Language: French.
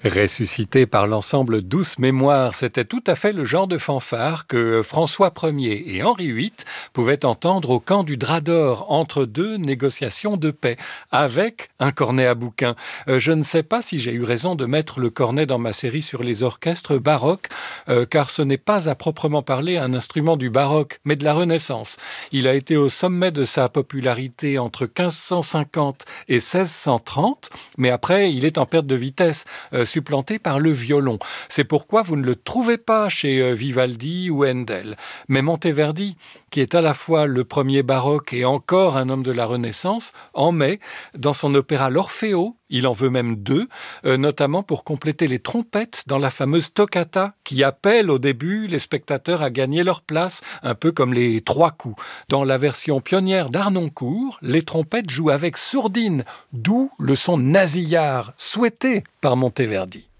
Ressuscité par l'ensemble Douce Mémoire, c'était tout à fait le genre de fanfare que François Ier et Henri VIII pouvaient entendre au camp du Drap d'Or entre deux négociations de paix, avec un cornet à bouquin. Je ne sais pas si j'ai eu raison de mettre le cornet dans ma série sur les orchestres baroques, car ce n'est pas à proprement parler un instrument du baroque, mais de la Renaissance. Il a été au sommet de sa popularité entre 1550 et 1630, mais après, il est en perte de vitesse, supplanté par le violon. C'est pourquoi vous ne le trouvez pas chez Vivaldi ou Handel. Mais Monteverdi, qui est à la fois le premier baroque et encore un homme de la Renaissance, en met dans son opéra L'Orfeo. Il en veut même deux, notamment pour compléter les trompettes dans la fameuse toccata qui appelle au début les spectateurs à gagner leur place, un peu comme les trois coups. Dans la version pionnière d'Arnoncourt, les trompettes jouent avec sourdine, d'où le son nasillard souhaité par Monteverdi.